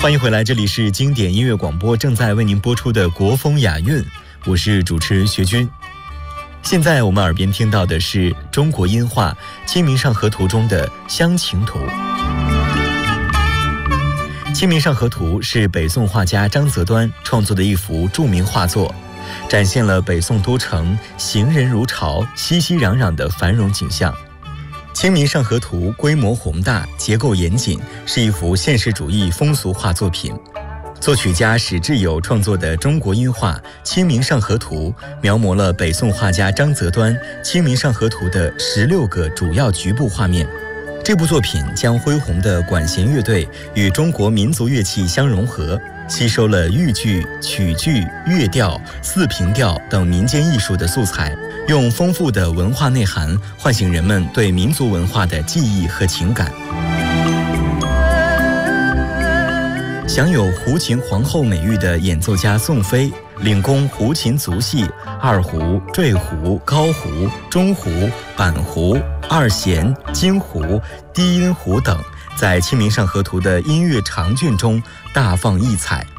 欢迎回来，这里是经典音乐广播，正在为您播出的国风雅韵，我是主持人学军。现在我们耳边听到的是中国音画《清明上河图》中的《湘琴图》。《清明上河图》是北宋画家张择端创作的一幅著名画作，展现了北宋都城行人如潮、熙熙攘攘的繁荣景象。《清明上河图》规模宏大，结构严谨，是一幅现实主义风俗画作品。作曲家史志友创作的中国音画《清明上河图》，描摹了北宋画家张择端《清明上河图》的16个主要局部画面。这部作品将恢宏的管弦乐队与中国民族乐器相融合，吸收了豫剧、曲剧、乐调、四平调等民间艺术的素材，用丰富的文化内涵唤醒人们对民族文化的记忆和情感。享有胡琴皇后美誉的演奏家宋飞，领工胡琴族系、二胡、坠胡、高胡、中胡、板胡、二弦、京胡、低音胡等，在《清明上河图》的音乐长卷中大放异彩。